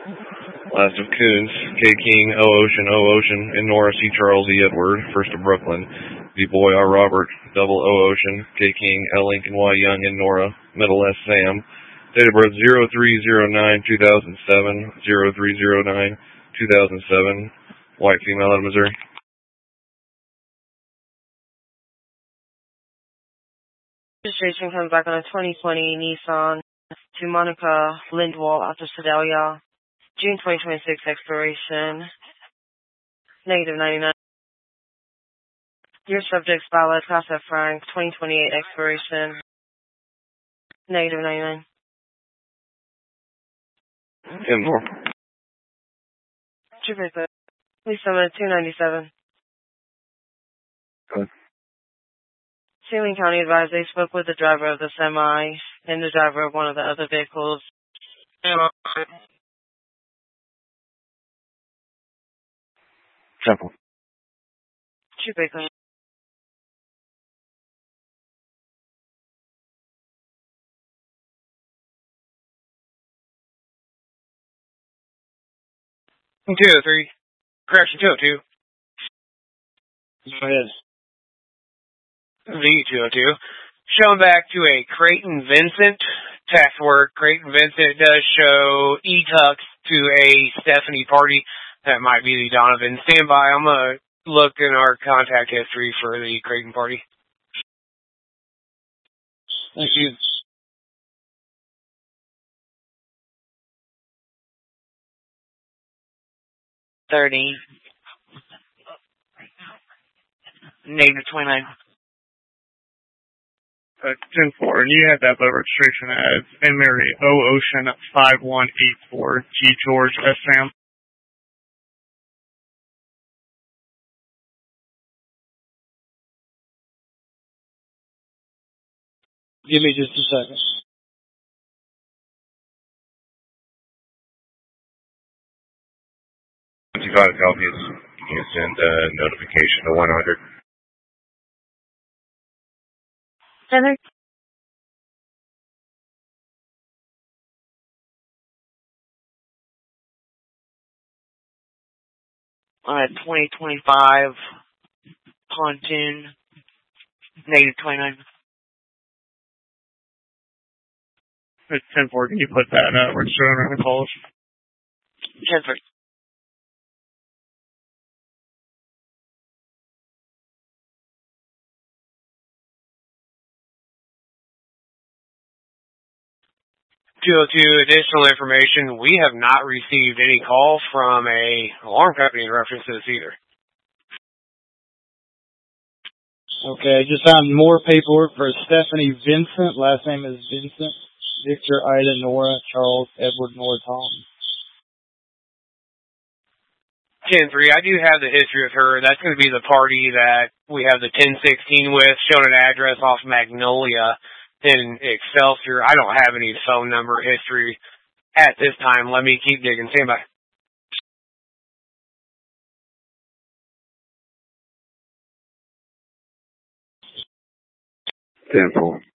Last of Coons, K. King, O. Ocean, O. Ocean, and Nora C. Charles E. Edward, first of Brooklyn, V. Boy R. Robert, double O. Ocean, K. King, L. Lincoln Y. Young, and Nora, middle S. Sam. Date of birth 0309-2007, 0309-2007, white female out of Missouri. Registration comes back on a 2020 Nissan to Monica Lindwall out of Sedalia. June 2026 expiration. Negative 99. Your subject's valid. Class F Frank. 2028 expiration. Negative 99. 10 more. True visit. Please summon 297. Good. Saline County advised they spoke with the driver of the semi and the driver of one of the other vehicles. Temple. True visit. $203. Correction, 202. Go ahead. V202. Showing back to a Creighton Vincent. Tax work. Creighton Vincent does show E-Tux to a Stephanie party. That might be the Donovan. Stand by. I'm going to look in our contact history for the Creighton party. Thank you. $30. Negative 29. 10-4, and you had that boat registration as N. Mary O. Ocean 5184 G. George S. Sam. Give me just a second. Once you got a copy, you can send a notification to 100. Heather? On a 2025 pontoon. Negative 29. It's 10-4, can you put that registration around the calls? 10-3. Additional information. We have not received any call from a alarm company in reference to this either. Okay, just found more paperwork for Stephanie Vincent. Last name is Vincent. Victor, Ida, Nora, Charles, Edward, Nora, Tom. 10-3. I do have the history of her. That's going to be the party that we have the 1016 with, showing an address off Magnolia in Excelsior. I don't have any phone number history at this time. Let me keep digging. Stand by. 10-4.